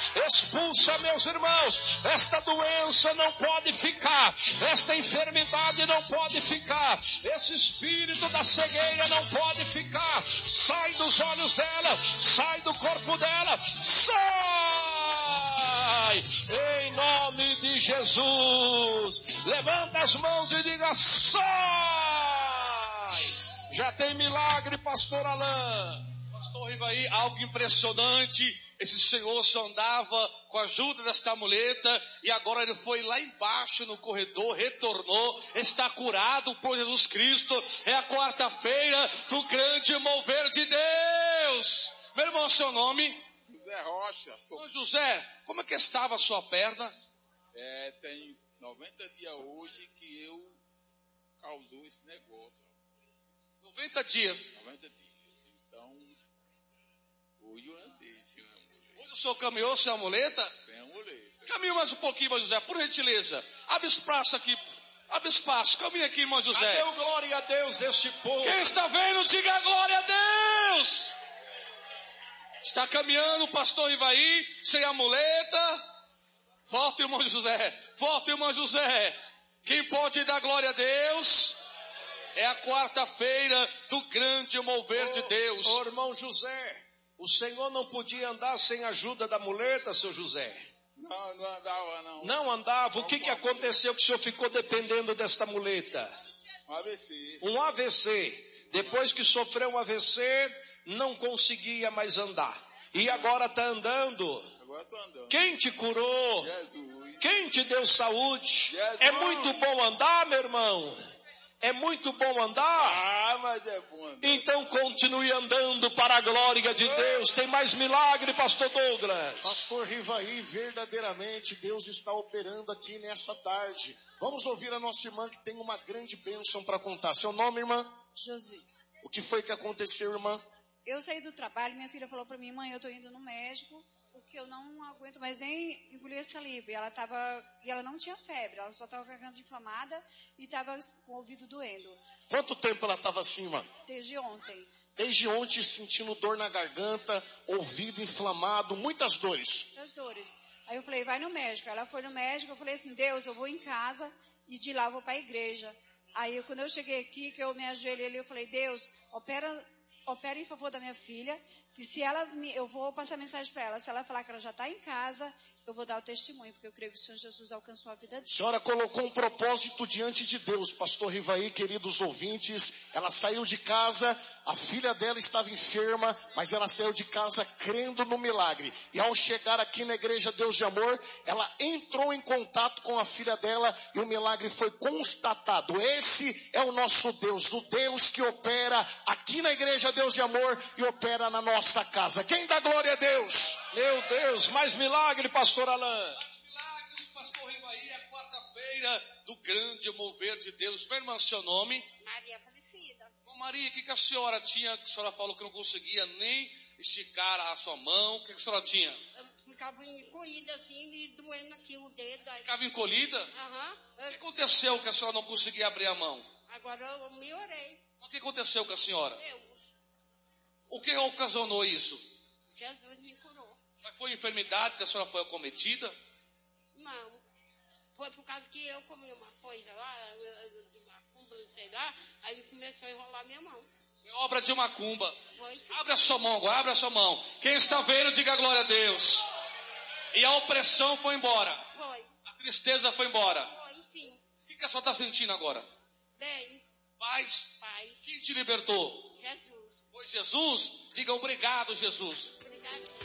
expulsa, meus irmãos, esta doença não pode ficar, esta enfermidade não pode ficar, esse espírito da cegueira não pode ficar, sai dos olhos dela, sai do corpo dela, sai, em nome de Jesus, levanta as mãos e diga, sai, já tem milagre, pastor Alain. Pastor Rivaí, algo impressionante, esse senhor só andava com a ajuda desta muleta e agora ele foi lá embaixo no corredor, retornou, está curado por Jesus Cristo, é a quarta-feira do grande mover de Deus. Meu irmão, seu nome? José Rocha. Ô José, como é que estava a sua perna? Tem 90 dias hoje que eu causou esse negócio. 90 dias. 90 dias. Então, hoje eu andei, senhor. Hoje o senhor caminhou sem a muleta? Sem a muleta. Caminhe mais um pouquinho, irmão José, por gentileza. Abre espaço aqui. Abre espaço. Caminhe aqui, irmão José. Cadê o glória a Deus deste povo? Quem está vendo, diga glória a Deus. Está caminhando o pastor Rivaí sem a muleta. Volta, irmão José. Volta, irmão José. Quem pode dar glória a Deus? É a quarta-feira do grande mover de Deus. Ô irmão José, o senhor não podia andar sem a ajuda da muleta, seu José? Não andava, não. Não andava? O que aconteceu que o senhor ficou dependendo desta muleta? Um AVC. Um AVC. Depois que sofreu um AVC, não conseguia mais andar. E agora está andando. Agora estou andando. Quem te curou? Jesus. Quem te deu saúde? Jesus. É muito bom andar, meu irmão. É muito bom andar. Mas é bom andar. Então continue andando para a glória de Deus. Tem mais milagre, pastor Douglas. Pastor Rivaí, verdadeiramente Deus está operando aqui nessa tarde. Vamos ouvir a nossa irmã que tem uma grande bênção para contar. Seu nome, irmã? Josi. O que foi que aconteceu, irmã? Eu saí do trabalho, minha filha falou para mim, mãe, eu estou indo no médico, porque eu não aguento mais nem engolir saliva. E ela não tinha febre, ela só estava com a garganta inflamada e estava com o ouvido doendo. Quanto tempo ela estava assim, irmã? Desde ontem. Desde ontem, sentindo dor na garganta, ouvido inflamado, muitas dores. Das dores. Aí eu falei, vai no médico. Ela foi no médico, eu falei assim, Deus, eu vou em casa e de lá eu vou para a igreja. Aí quando eu cheguei aqui, que eu me ajoelhei ali, eu falei, Deus, opera em favor da minha filha, que se ela, eu vou passar mensagem para ela, se ela falar que ela já está em casa, eu vou dar o testemunho, porque eu creio que o Senhor Jesus alcançou a vida dela. A senhora colocou um propósito diante de Deus, pastor Rivaí, queridos ouvintes. Ela saiu de casa, a filha dela estava enferma, mas ela saiu de casa crendo no milagre. E ao chegar aqui na igreja Deus de Amor, ela entrou em contato com a filha dela e o milagre foi constatado. Esse é o nosso Deus, o Deus que opera aqui na igreja Deus de Amor e opera na nossa casa. Quem dá glória a Deus? Meu Deus, mais milagre, pastor Alain. Mais milagres, pastor Rivaí, é a quarta-feira do grande mover de Deus. Meu irmão, seu nome? Maria Aparecida. Ô Maria, o que a senhora tinha? Que a senhora falou que não conseguia nem esticar a sua mão. O que a senhora tinha? Eu ficava encolhida assim, me doendo aqui o dedo. Aí... Ficava encolhida? Aham. O que aconteceu que a senhora não conseguia abrir a mão? Agora eu melhorei. O que aconteceu com a senhora? Deus. O que ocasionou isso? Jesus me curou. Mas foi enfermidade que a senhora foi acometida? Não. Foi por causa que eu comi uma coisa lá, macumba, não sei lá, aí começou a enrolar minha mão. Foi obra de macumba. Foi sim. Abre a sua mão agora, abre a sua mão. Quem está vendo, diga glória a Deus. E a opressão foi embora. Foi. A tristeza foi embora. Foi sim. O que a senhora está sentindo agora? Bem. Paz. Paz. Quem te libertou? Jesus. Foi Jesus? Diga obrigado, Jesus. Obrigada.